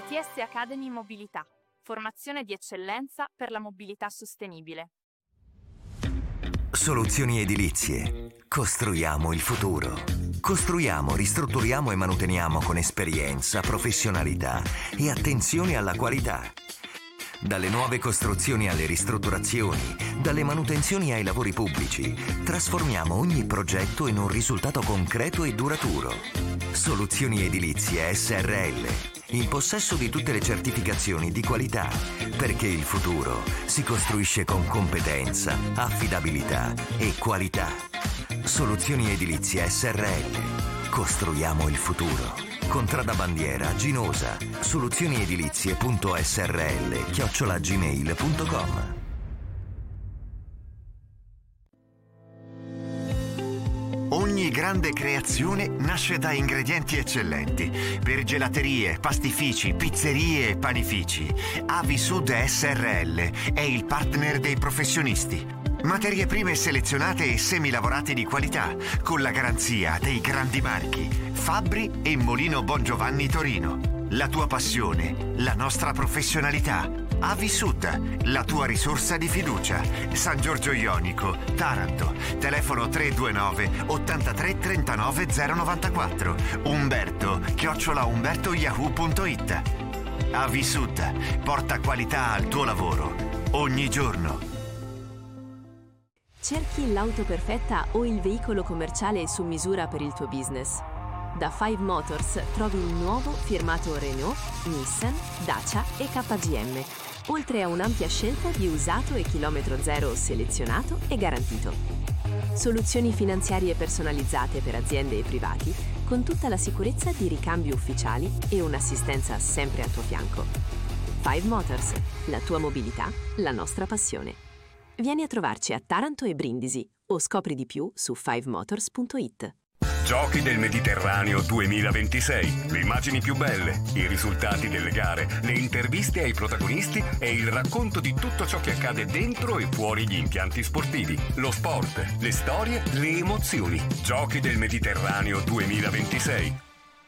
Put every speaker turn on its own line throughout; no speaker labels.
ITS Academy Mobilità, formazione di eccellenza per la mobilità sostenibile.
Soluzioni edilizie. Costruiamo il futuro. Costruiamo, ristrutturiamo e manuteniamo con esperienza, professionalità e attenzione alla qualità. Dalle nuove costruzioni alle ristrutturazioni, dalle manutenzioni ai lavori pubblici, trasformiamo ogni progetto in un risultato concreto e duraturo. Soluzioni edilizie SRL, in possesso di tutte le certificazioni di qualità, perché il futuro si costruisce con competenza, affidabilità e qualità. Soluzioni edilizie SRL. Costruiamo il futuro. Contrada Bandiera, Ginosa. soluzioniedilizie.srl@gmail.com.
Ogni grande creazione nasce da ingredienti eccellenti. Per gelaterie, pastifici, pizzerie e panifici, Avisud SRL è il partner dei professionisti. Materie prime selezionate e semilavorati di qualità, con la garanzia dei grandi marchi Fabbri e Molino Bongiovanni Torino. La tua passione, la nostra professionalità. Avisud, la tua risorsa di fiducia. San Giorgio Ionico, Taranto. Telefono 329 83 39 094. Umberto@umbertoyahoo.it. Avisud porta qualità al tuo lavoro ogni giorno.
Cerchi l'auto perfetta o il veicolo commerciale su misura per il tuo business? Da 5 Motors trovi il nuovo firmato Renault, Nissan, Dacia e KGM, oltre a un'ampia scelta di usato e chilometro zero selezionato e garantito. Soluzioni finanziarie personalizzate per aziende e privati, con tutta la sicurezza di ricambi ufficiali e un'assistenza sempre a tuo fianco. 5 Motors, la tua mobilità, la nostra passione. Vieni a trovarci a Taranto e Brindisi o scopri di più su 5motors.it.
Giochi del Mediterraneo 2026. Le immagini più belle, i risultati delle gare, le interviste ai protagonisti e il racconto di tutto ciò che accade dentro e fuori gli impianti sportivi. Lo sport, le storie, le emozioni. Giochi del Mediterraneo 2026.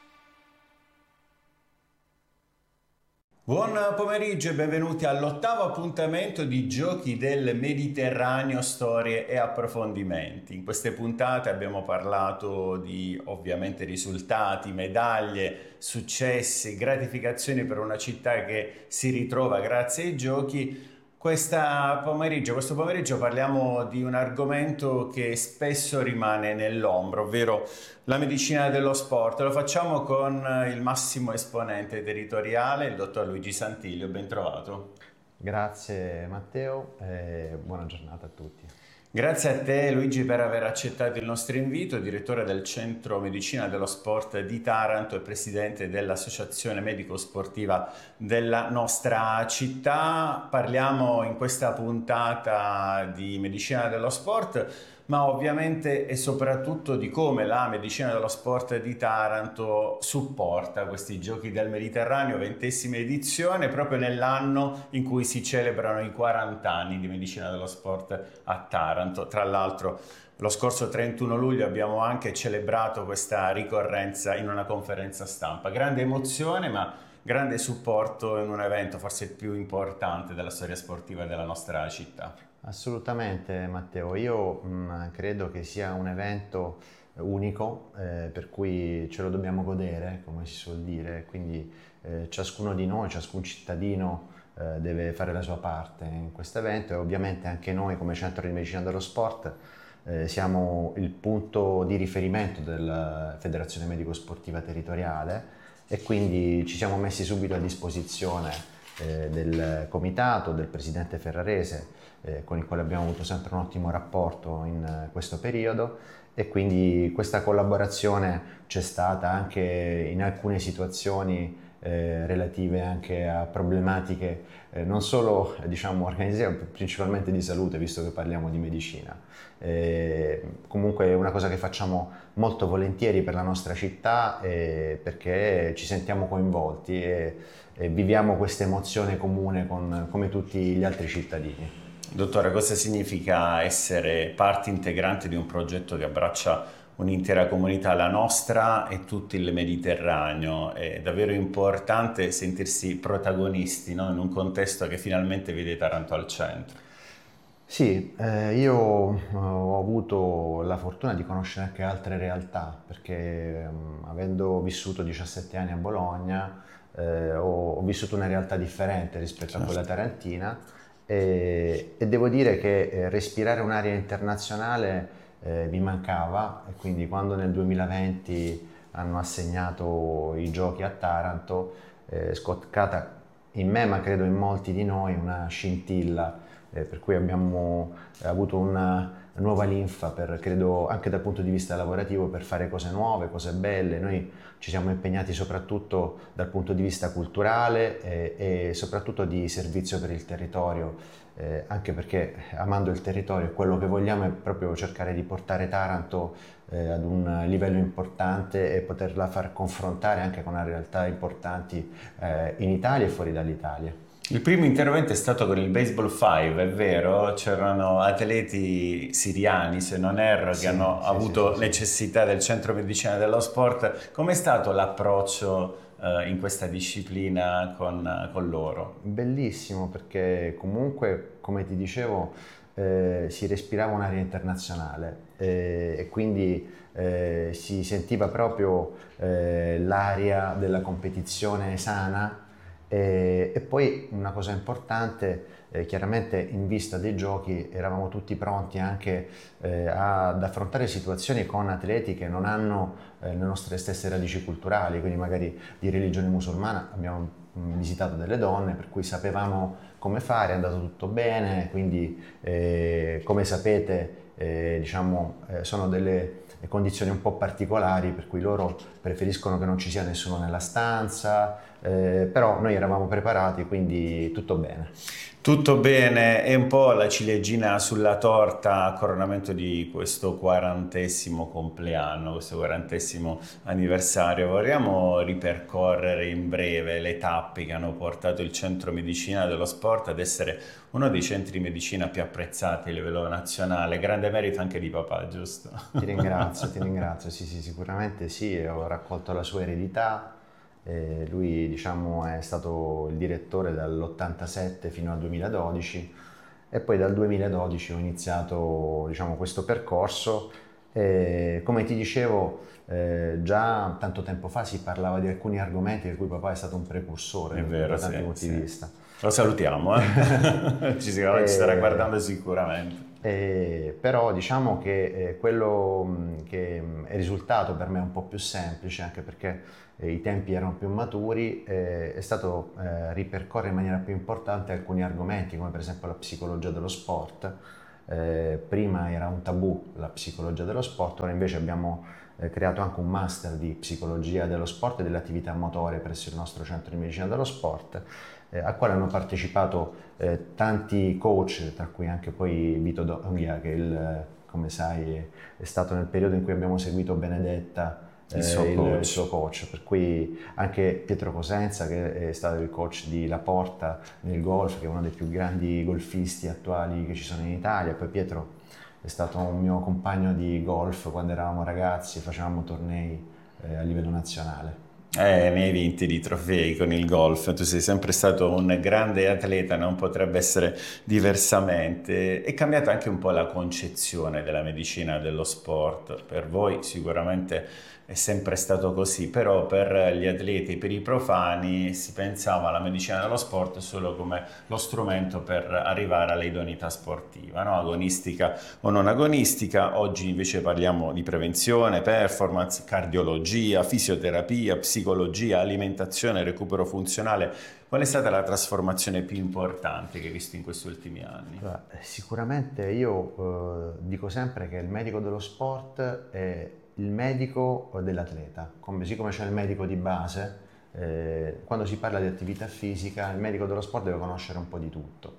Buon pomeriggio e benvenuti all'8° appuntamento di Giochi del Mediterraneo, storie e approfondimenti. In queste puntate abbiamo parlato di ovviamente risultati, medaglie, successi, gratificazioni per una città che si ritrova grazie ai giochi. Questo pomeriggio parliamo di un argomento che spesso rimane nell'ombra, ovvero la medicina dello sport. Lo facciamo con il massimo esponente territoriale, il dottor Luigi Santillo. Ben trovato.
Grazie Matteo e buona giornata a tutti.
Grazie a te Luigi per aver accettato il nostro invito, direttore del Centro Medicina dello Sport di Taranto e presidente dell'Associazione Medico-Sportiva della nostra città. Parliamo in questa puntata di medicina dello sport, ma ovviamente e soprattutto di come la medicina dello sport di Taranto supporta questi Giochi del Mediterraneo, 20ª edizione, proprio nell'anno in cui si celebrano i 40 anni di medicina dello sport a Taranto. Tra l'altro lo scorso 31 luglio abbiamo anche celebrato questa ricorrenza in una conferenza stampa. Grande emozione, ma grande supporto in un evento forse il più importante della storia sportiva della nostra città.
Assolutamente Matteo, io credo che sia un evento unico per cui ce lo dobbiamo godere, come si suol dire, quindi ciascuno di noi, ciascun cittadino deve fare la sua parte in questo evento e ovviamente anche noi come Centro di Medicina dello Sport siamo il punto di riferimento della Federazione Medico Sportiva Territoriale e quindi ci siamo messi subito a disposizione del comitato, del presidente Ferrarese con il quale abbiamo avuto sempre un ottimo rapporto in questo periodo e quindi questa collaborazione c'è stata anche in alcune situazioni relative anche a problematiche non solo organizzative, principalmente di salute, visto che parliamo di medicina. Comunque è una cosa che facciamo molto volentieri per la nostra città perché ci sentiamo coinvolti e viviamo questa emozione comune come tutti gli altri cittadini.
Dottore, cosa significa essere parte integrante di un progetto che abbraccia un'intera comunità, la nostra e tutto il Mediterraneo. È davvero importante sentirsi protagonisti, no? In un contesto che finalmente vede Taranto al centro.
Sì, io ho avuto la fortuna di conoscere anche altre realtà, perché avendo vissuto 17 anni a Bologna, ho vissuto una realtà differente rispetto a quella tarantina e devo dire che respirare un'aria internazionale mi mancava, e quindi quando nel 2020 hanno assegnato i giochi a Taranto è scoccata in me, ma credo in molti di noi, una scintilla, per cui abbiamo avuto una nuova linfa, credo anche dal punto di vista lavorativo, per fare cose nuove, cose belle. Noi ci siamo impegnati soprattutto dal punto di vista culturale e soprattutto di servizio per il territorio, anche perché amando il territorio quello che vogliamo è proprio cercare di portare Taranto ad un livello importante e poterla far confrontare anche con realtà importanti in Italia e fuori dall'Italia.
Il primo intervento è stato con il Baseball 5, è vero? C'erano atleti siriani, se non erro, che hanno avuto necessità del centro medicina dello sport. Com'è stato l'approccio in questa disciplina con loro?
Bellissimo, perché comunque, come ti dicevo, si respirava un'aria internazionale e quindi si sentiva proprio l'aria della competizione sana. E poi una cosa importante, chiaramente in vista dei giochi eravamo tutti pronti anche ad affrontare situazioni con atleti che non hanno le nostre stesse radici culturali, quindi magari di religione musulmana. Abbiamo visitato delle donne, per cui sapevamo come fare, è andato tutto bene, quindi come sapete sono delle condizioni un po' particolari, per cui loro preferiscono che non ci sia nessuno nella stanza, però noi eravamo preparati, quindi tutto bene.
Tutto bene, è un po' la ciliegina sulla torta a coronamento di questo 40° compleanno, questo 40° anniversario. Vorremmo ripercorrere in breve le tappe che hanno portato il Centro Medicina dello Sport ad essere uno dei centri medicina più apprezzati a livello nazionale. Grande merito anche di papà, giusto?
Ti ringrazio, sì, sicuramente sì, ho raccolto la sua eredità. Lui è stato il direttore dall'87 fino al 2012 e poi dal 2012 ho iniziato questo percorso. Come ti dicevo, già tanto tempo fa si parlava di alcuni argomenti di cui papà è stato un precursore,
è vero,
da tanti punti di vista.
Lo salutiamo, ci starà guardando sicuramente.
Però diciamo che quello che è risultato per me un po' più semplice, anche perché i tempi erano più maturi, è stato ripercorrere in maniera più importante alcuni argomenti, come per esempio la psicologia dello sport. Prima era un tabù la psicologia dello sport, ora invece abbiamo creato anche un master di psicologia dello sport e delle attività motorie presso il nostro centro di medicina dello sport, al quale hanno partecipato tanti coach, tra cui anche poi Vito Donghia, che come sai è stato nel periodo in cui abbiamo seguito Benedetta, il suo coach, per cui anche Pietro Cosenza, che è stato il coach di Laporta nel golf, che è uno dei più grandi golfisti attuali che ci sono in Italia. Poi Pietro è stato un mio compagno di golf quando eravamo ragazzi e facevamo tornei a livello nazionale.
Ne hai vinti di trofei con il golf, tu sei sempre stato un grande atleta, non potrebbe essere diversamente. È cambiata anche un po' la concezione della medicina dello sport, per voi sicuramente è sempre stato così, però per gli atleti, per i profani, si pensava alla medicina dello sport solo come lo strumento per arrivare all'idoneità sportiva, no? Agonistica o non agonistica. Oggi invece parliamo di prevenzione, performance, cardiologia, fisioterapia, psicologia, alimentazione, recupero funzionale. Qual è stata la trasformazione più importante che hai visto in questi ultimi anni?
Sicuramente io dico sempre che il medico dello sport è il medico dell'atleta, così come c'è il medico di base. Quando si parla di attività fisica, il medico dello sport deve conoscere un po' di tutto.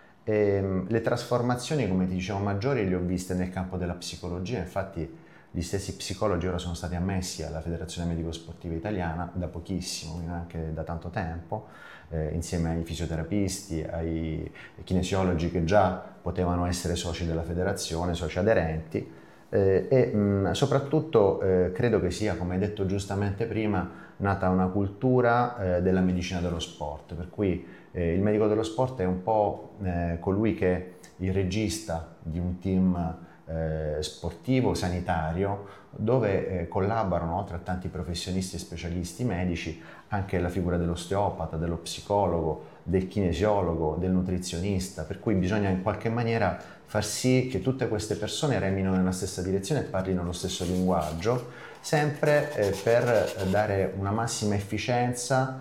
Le trasformazioni, come ti dicevo, maggiori le ho viste nel campo della psicologia. Infatti gli stessi psicologi ora sono stati ammessi alla Federazione Medico Sportiva Italiana da pochissimo, quindi anche da tanto tempo, insieme ai fisioterapisti, ai kinesiologi che già potevano essere soci della federazione, soci aderenti. Soprattutto credo che sia, come hai detto giustamente prima, nata una cultura della medicina dello sport, per cui il medico dello sport è un po' colui che è il regista di un team sportivo, sanitario, dove collaborano, oltre a tanti professionisti e specialisti medici, anche la figura dell'osteopata, dello psicologo, del kinesiologo, del nutrizionista, per cui bisogna in qualche maniera far sì che tutte queste persone remino nella stessa direzione e parlino lo stesso linguaggio, sempre per dare una massima efficienza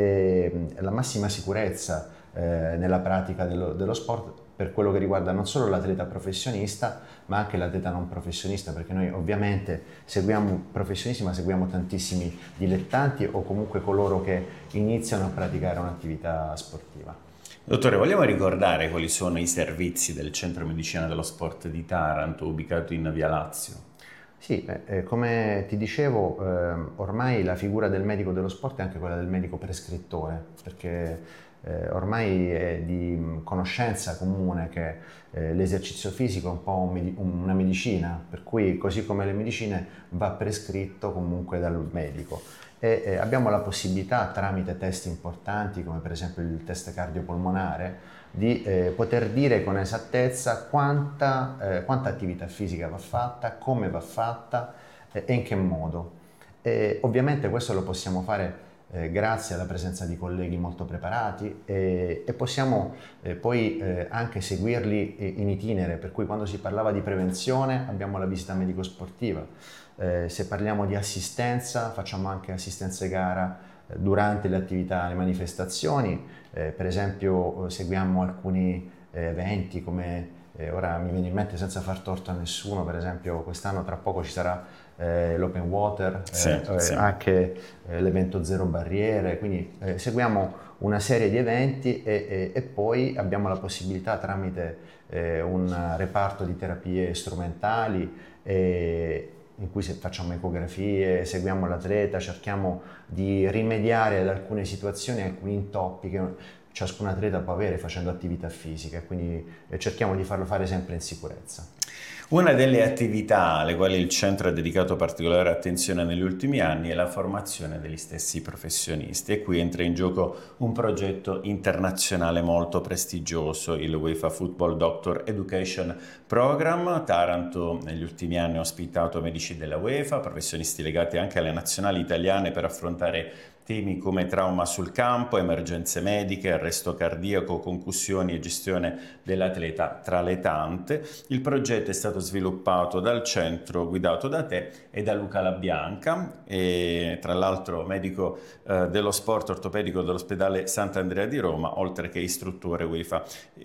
e la massima sicurezza nella pratica dello sport, per quello che riguarda non solo l'atleta professionista ma anche l'atleta non professionista, perché noi ovviamente seguiamo professionisti ma seguiamo tantissimi dilettanti o comunque coloro che iniziano a praticare un'attività sportiva.
Dottore, vogliamo ricordare quali sono i servizi del Centro Medicina dello Sport di Taranto, ubicato in Via Lazio?
Sì, come ti dicevo, ormai la figura del medico dello sport è anche quella del medico prescrittore, perché ormai è di conoscenza comune che l'esercizio fisico è un po' una medicina, per cui così come le medicine va prescritto comunque dal medico. Abbiamo la possibilità, tramite test importanti come per esempio il test cardiopolmonare, di poter dire con esattezza quanta attività fisica va fatta, come va fatta e in che modo. Ovviamente questo lo possiamo fare grazie alla presenza di colleghi molto preparati e possiamo poi anche seguirli in itinere, per cui quando si parlava di prevenzione abbiamo la visita medico-sportiva, se parliamo di assistenza facciamo anche assistenza gara durante le attività, le manifestazioni, per esempio seguiamo alcuni eventi come ora mi viene in mente, senza far torto a nessuno, per esempio quest'anno tra poco ci sarà l'Open Water, sì. Anche l'evento Zero Barriere, quindi seguiamo una serie di eventi e poi abbiamo la possibilità tramite un reparto di terapie strumentali in cui facciamo ecografie, seguiamo l'atleta, cerchiamo di rimediare ad alcune situazioni, alcuni intoppi che ciascun atleta può avere facendo attività fisica, quindi cerchiamo di farlo fare sempre in sicurezza.
Una delle attività alle quali il centro ha dedicato particolare attenzione negli ultimi anni è la formazione degli stessi professionisti, e qui entra in gioco un progetto internazionale molto prestigioso, il UEFA Football Doctor Education Program. Taranto negli ultimi anni ha ospitato medici della UEFA, professionisti legati anche alle nazionali italiane per affrontare temi come trauma sul campo, emergenze mediche, arresto cardiaco, concussioni e gestione dell'atleta, tra le tante. Il progetto è stato sviluppato dal centro guidato da te e da Luca Labianca, e tra l'altro medico dello sport ortopedico dell'ospedale Sant'Andrea di Roma, oltre che istruttore UEFA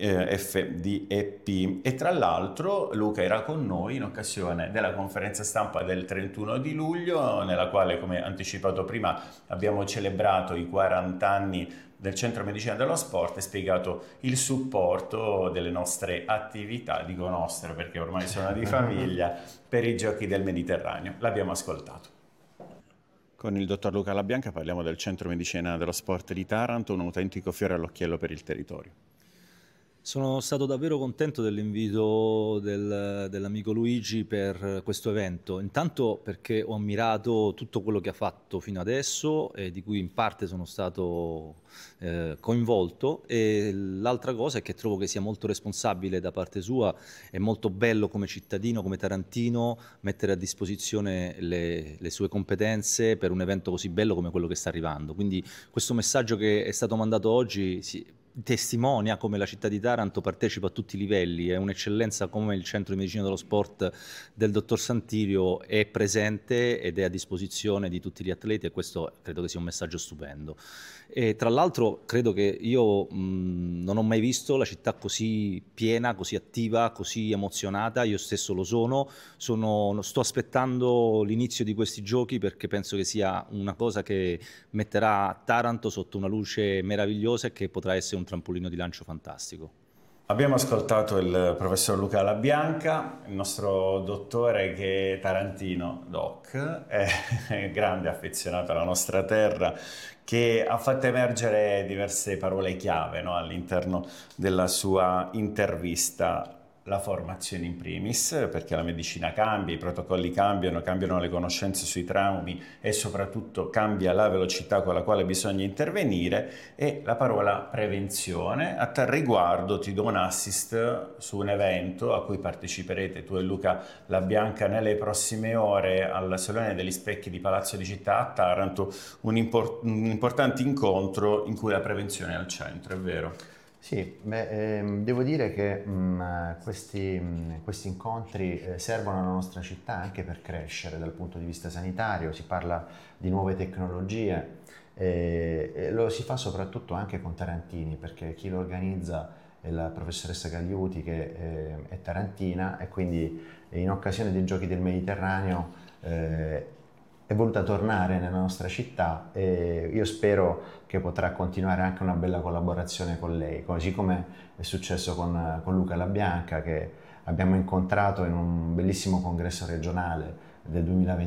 FDEP. E tra l'altro Luca era con noi in occasione della conferenza stampa del 31 di luglio, nella quale, come anticipato prima, abbiamo celebrato i 40 anni del Centro Medicina dello Sport e spiegato il supporto delle nostre attività, dico nostre perché ormai sono di famiglia, per i Giochi del Mediterraneo. L'abbiamo ascoltato. Con il dottor Luca Labianca parliamo del Centro Medicina dello Sport di Taranto, un autentico fiore all'occhiello per il territorio.
Sono stato davvero contento dell'invito dell'amico Luigi per questo evento, intanto perché ho ammirato tutto quello che ha fatto fino adesso e di cui in parte sono stato coinvolto, e l'altra cosa è che trovo che sia molto responsabile da parte sua e molto bello come cittadino, come tarantino, mettere a disposizione le sue competenze per un evento così bello come quello che sta arrivando. Quindi questo messaggio che è stato mandato oggi testimonia come la città di Taranto partecipa a tutti i livelli, è un'eccellenza come il Centro di Medicina dello Sport del dottor Santirio è presente ed è a disposizione di tutti gli atleti, e questo credo che sia un messaggio stupendo. E tra l'altro credo che io non ho mai visto la città così piena, così attiva, così emozionata. Io stesso lo sto aspettando l'inizio di questi giochi, perché penso che sia una cosa che metterà Taranto sotto una luce meravigliosa e che potrà essere un trampolino di lancio fantastico.
Abbiamo ascoltato il professor Luca Labianca, il nostro dottore che è tarantino, doc, è grande affezionato alla nostra terra, che ha fatto emergere diverse parole chiave, no, all'interno della sua intervista. la formazione in primis, perché la medicina cambia, i protocolli cambiano le conoscenze sui traumi e soprattutto cambia la velocità con la quale bisogna intervenire, e la parola prevenzione. A tal riguardo ti do un assist su un evento a cui parteciperete tu e Luca Labianca nelle prossime ore al Salone degli Specchi di Palazzo di Città a Taranto, un importante incontro in cui la prevenzione è al centro, è vero?
Sì, devo dire che questi incontri servono alla nostra città anche per crescere dal punto di vista sanitario. Si parla di nuove tecnologie e lo si fa soprattutto anche con tarantini, perché chi lo organizza è la professoressa Gagliuti, che è tarantina, e quindi in occasione dei Giochi del Mediterraneo è voluta tornare nella nostra città, e io spero che potrà continuare anche una bella collaborazione con lei, così come è successo con Luca Labianca, che abbiamo incontrato in un bellissimo congresso regionale del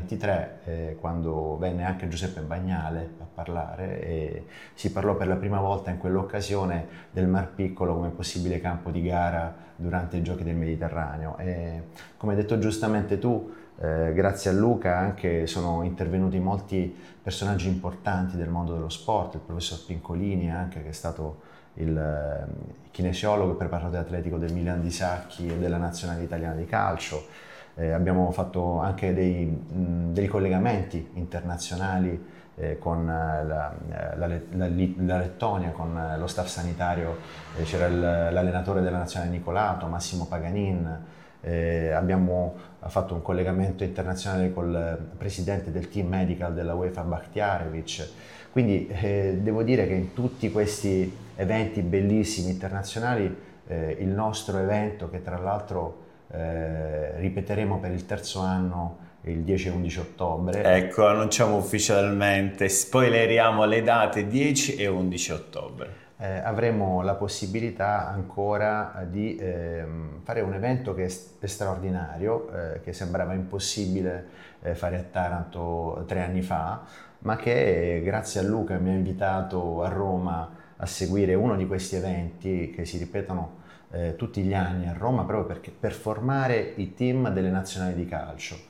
2023, quando venne anche Giuseppe Bagnale a parlare, e si parlò per la prima volta in quell'occasione del Mar Piccolo come possibile campo di gara durante i Giochi del Mediterraneo. E, come hai detto giustamente tu, grazie a Luca anche sono intervenuti molti personaggi importanti del mondo dello sport, il professor Pincolini anche, che è stato il kinesiologo e preparatore atletico del Milan di Sacchi e della nazionale italiana di calcio. Abbiamo fatto anche dei collegamenti internazionali con la Lettonia, con lo staff sanitario. C'era l'allenatore della nazionale Nicolato, Massimo Paganin. Abbiamo fatto un collegamento internazionale col presidente del team medical della UEFA Bakhtiarevic. Quindi devo dire che in tutti questi eventi bellissimi internazionali, il nostro evento, che tra l'altro ripeteremo per il terzo anno il 10 e 11 ottobre.
Ecco, annunciamo ufficialmente, spoileriamo le date 10 e 11 ottobre.
Avremo la possibilità ancora di fare un evento che è straordinario, che sembrava impossibile fare a Taranto 3 anni fa, ma che grazie a Luca mi ha invitato a Roma a seguire uno di questi eventi che si ripetono tutti gli anni a Roma, proprio per formare i team delle nazionali di calcio.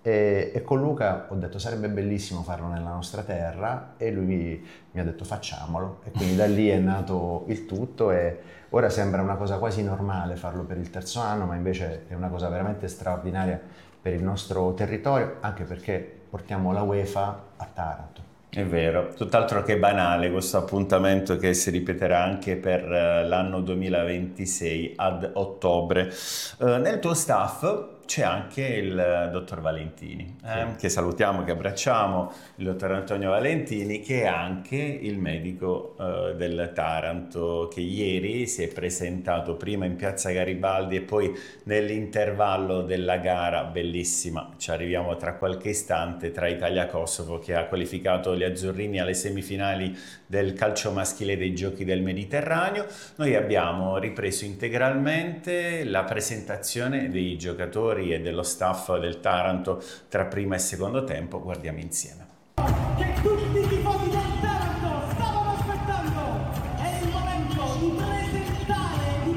E con Luca ho detto sarebbe bellissimo farlo nella nostra terra, e lui mi ha detto facciamolo, e quindi da lì è nato il tutto, e ora sembra una cosa quasi normale farlo per il terzo anno, ma invece è una cosa veramente straordinaria per il nostro territorio, anche perché portiamo la UEFA a Taranto.
È vero, tutt'altro che banale questo appuntamento, che si ripeterà anche per l'anno 2026 ad ottobre. Nel tuo staff c'è anche il dottor Valentini, che salutiamo, che abbracciamo, il dottor Antonio Valentini, che è anche il medico del Taranto, che ieri si è presentato prima in piazza Garibaldi e poi nell'intervallo della gara bellissima, ci arriviamo tra qualche istante, tra Italia-Kosovo, che ha qualificato gli azzurrini alle semifinali del calcio maschile dei Giochi del Mediterraneo. Noi abbiamo ripreso integralmente la presentazione dei giocatori e dello staff del Taranto tra prima e secondo tempo. Guardiamo insieme.
Che tutti i tifosi del Taranto stavano aspettando. È il momento di presentarvi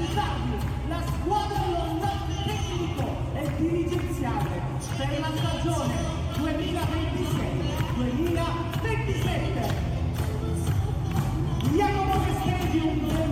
la squadra e lo staff tecnico e dirigenziale per la stagione 2026-2027. Jacopo Castelli, un